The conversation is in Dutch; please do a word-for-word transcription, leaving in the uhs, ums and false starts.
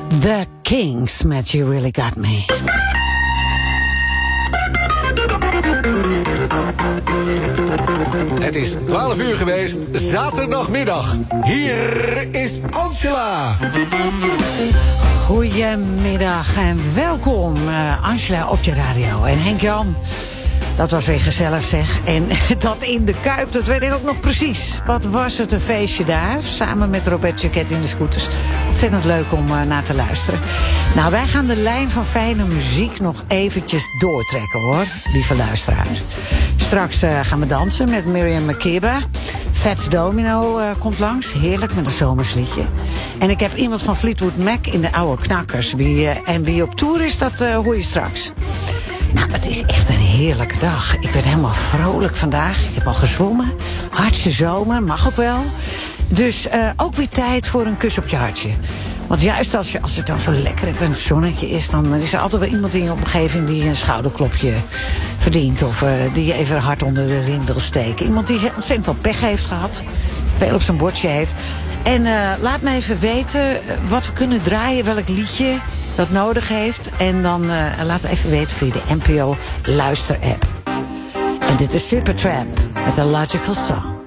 The Kings met You Really Got Me. Het is twaalf uur geweest, zaterdagmiddag. Hier is Angela. Goedemiddag en welkom, uh, Angela op je radio. En Henk-Jan, dat was weer gezellig zeg. En dat in de Kuip, dat weet ik ook nog precies. Wat was het een feestje daar, samen met Robert Jacket in de scooters. Ontzettend leuk om uh, naar te luisteren. Nou, wij gaan de lijn van fijne muziek nog eventjes doortrekken, hoor, lieve luisteraars. Straks uh, gaan we dansen met Miriam Makeba. Fats Domino uh, komt langs, heerlijk met een zomersliedje. En ik heb iemand van Fleetwood Mac in de oude knakkers. Wie, uh, en wie op tour is, dat uh, hoor je straks. Nou, het is echt een heerlijke dag. Ik werd helemaal vrolijk vandaag. Ik heb al gezwommen. Hartje zomer, mag ook wel. Dus uh, ook weer tijd voor een kus op je hartje. Want juist als, je, als het dan zo lekker en het zonnetje is, dan is er altijd wel iemand in je omgeving die een schouderklopje verdient. Of uh, die je even hard onder de riem wil steken. Iemand die ontzettend veel pech heeft gehad. Veel op zijn bordje heeft. En uh, laat me even weten wat we kunnen draaien, welk liedje dat nodig heeft. En dan uh, laat het even weten via de N P O luisterapp. En dit is Supertramp met The Logical Song.